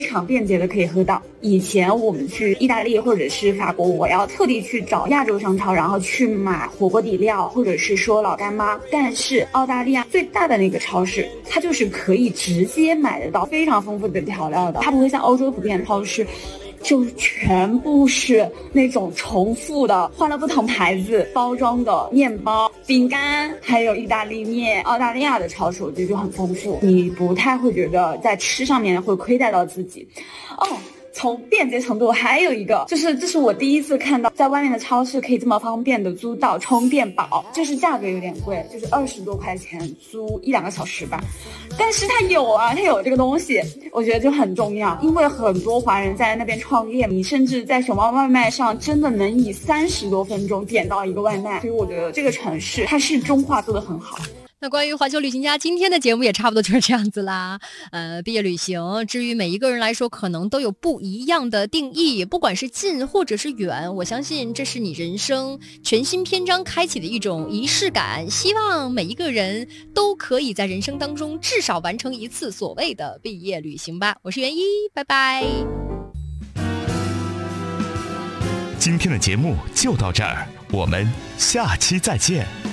常便捷的可以喝到。以前我们去意大利或者是法国，我要特地去找亚洲商超，然后去买火锅底料或者是说老干妈。但是澳大利亚最大的那个超市，它就是可以直接买得到非常丰富的调料的，它不会像欧洲普遍超市就全部是那种重复的换了不同牌子包装的面包、饼干，还有意大利面。澳大利亚的超市我觉得就很丰富，你不太会觉得在吃上面会亏待到自己。从便捷程度还有一个就是这是我第一次看到在外面的超市可以这么方便的租到充电宝，就是价格有点贵，就是20多块钱租1-2个小时吧，但是它有这个东西，我觉得就很重要。因为很多华人在那边创业，你甚至在熊猫外卖上真的能以30多分钟点到一个外卖，所以我觉得这个城市它是中化做得很好。 那关于环球旅行家今天的节目也差不多就是这样子啦。毕业旅行至于每一个人来说可能都有不一样的定义，不管是近或者是远，我相信这是你人生全新篇章开启的一种仪式感，希望每一个人都可以在人生当中至少完成一次所谓的毕业旅行吧。我是袁一，拜拜。 今天的节目就到这儿，我们下期再见。